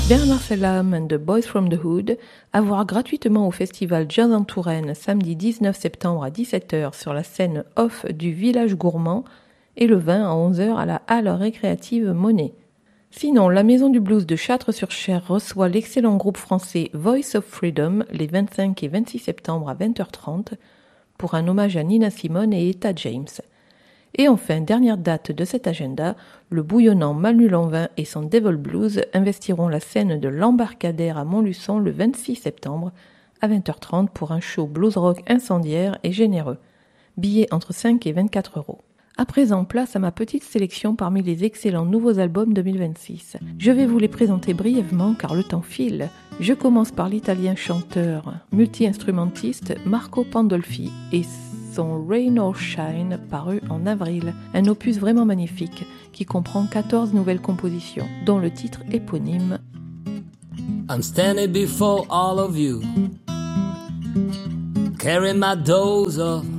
Bernard Selam and the Boys from the Hood, à voir gratuitement au festival Jazz en Touraine samedi 19 septembre à 17h sur la scène off du Village Gourmand et le 20 à 11h à la halle récréative Monet. Sinon, la Maison du Blues de Châtres-sur-Cher reçoit l'excellent groupe français Voice of Freedom les 25 et 26 septembre à 20h30 pour un hommage à Nina Simone et Etta James. Et enfin, dernière date de cet agenda, le bouillonnant Manu Lanvin et son Devil Blues investiront la scène de l'Embarcadère à Montluçon le 26 septembre à 20h30 pour un show blues rock incendiaire et généreux. Billets entre 5 et 24 €. À présent, place à ma petite sélection parmi les excellents nouveaux albums 2026. Je vais vous les présenter brièvement car le temps file. Je commence par l'italien chanteur, multi-instrumentiste Marco Pandolfi et son Rain or Shine paru en avril, un opus vraiment magnifique qui comprend 14 nouvelles compositions, dont le titre éponyme. I'm standing before all of you, carrying my dose of